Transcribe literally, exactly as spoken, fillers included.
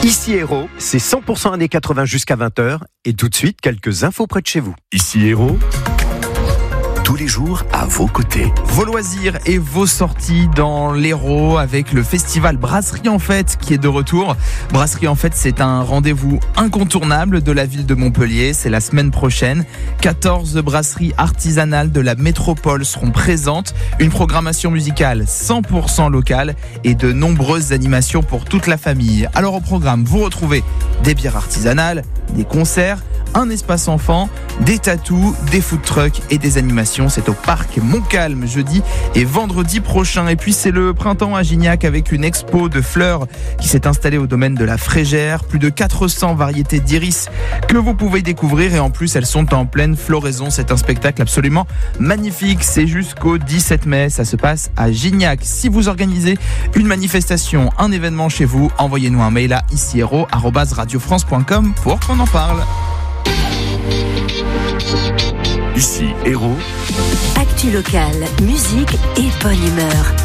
Ici Hérault, c'est cent pour cent années quatre-vingts jusqu'à vingt heures et tout de suite quelques infos près de chez vous. Ici Hérault, tous les jours à vos côtés. Vos loisirs et vos sorties dans l'Hérault avec le festival Brasserie en Fête qui est de retour. Brasserie en Fête, c'est un rendez-vous incontournable de la ville de Montpellier. C'est la semaine prochaine. quatorze brasseries artisanales de la métropole seront présentes. Une programmation musicale cent pour cent locale et de nombreuses animations pour toute la famille. Alors au programme, vous retrouvez des bières artisanales, des concerts, un espace enfant, des tatous, des food trucks et des animations. C'est au parc Montcalm jeudi et vendredi prochain. Et puis c'est le printemps à Gignac avec une expo de fleurs qui s'est installée au domaine de la Frégère. Plus de quatre cents variétés d'iris que vous pouvez découvrir et en plus elles sont en pleine floraison. C'est un spectacle absolument magnifique. C'est jusqu'au dix-sept mai. Ça se passe à Gignac. Si vous organisez une manifestation, un événement chez vous, envoyez-nous un mail à icihérault arobase radiofrance point com pour qu'on en parle. Ici Hérault, Actu locale, musique et bonne humeur.